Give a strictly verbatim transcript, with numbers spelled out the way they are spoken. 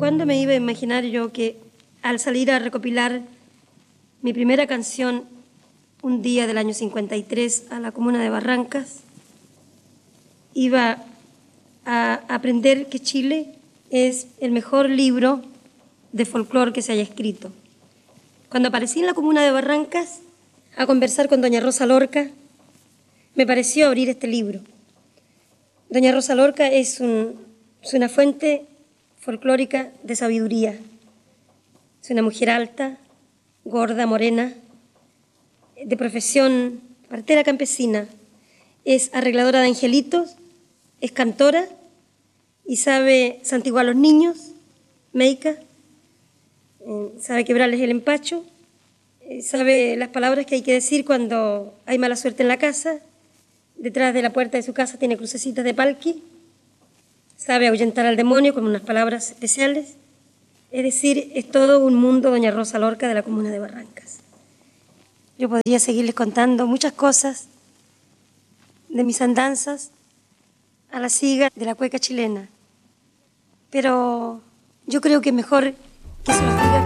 ¿Cuándo me iba a imaginar yo que al salir a recopilar mi primera canción un día del año cincuenta y tres a la comuna de Barrancas, iba a aprender que Chile es el mejor libro de folclore que se haya escrito? Cuando aparecí en la comuna de Barrancas a conversar con doña Rosa Lorca, me pareció abrir este libro. Doña Rosa Lorca es, un, es una fuente folclórica de sabiduría. Es una mujer alta, gorda, morena, de profesión partera campesina. Es arregladora de angelitos, es cantora y sabe santiguar a los niños, meica, eh, sabe quebrarles el empacho, eh, sabe las palabras que hay que decir cuando hay mala suerte en la casa. Detrás de la puerta de su casa tiene crucecitas de palqui, sabe ahuyentar al demonio con unas palabras especiales. Es decir, es todo un mundo doña Rosa Lorca de la comuna de Barrancas. Yo podría seguirles contando muchas cosas de mis andanzas a la siga de la cueca chilena, pero yo creo que mejor que se los diga